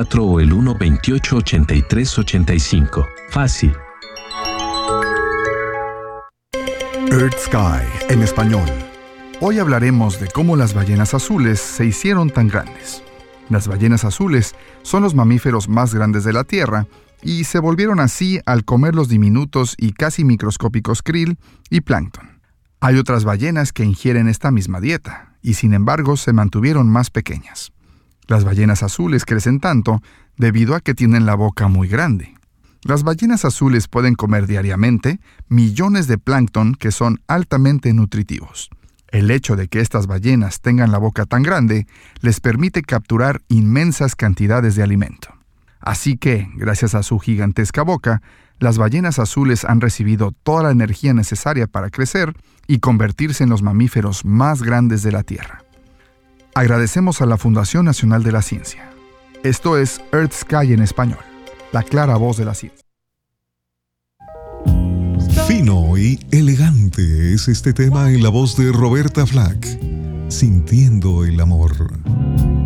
1-844 o el 1-28-83-85. Fácil. Earth Sky en español. Hoy hablaremos de cómo las ballenas azules se hicieron tan grandes. Las ballenas azules son los mamíferos más grandes de la Tierra y se volvieron así al comer los diminutos y casi microscópicos krill y plancton. Hay otras ballenas que ingieren esta misma dieta y sin embargo se mantuvieron más pequeñas. Las ballenas azules crecen tanto debido a que tienen la boca muy grande. Las ballenas azules pueden comer diariamente millones de plancton que son altamente nutritivos. El hecho de que estas ballenas tengan la boca tan grande les permite capturar inmensas cantidades de alimento. Así que, gracias a su gigantesca boca, las ballenas azules han recibido toda la energía necesaria para crecer y convertirse en los mamíferos más grandes de la Tierra. Agradecemos a la Fundación Nacional de la Ciencia. Esto es Earth Sky en español, la clara voz de la ciencia. Fino y elegante es este tema en la voz de Roberta Flack, Sintiendo el amor.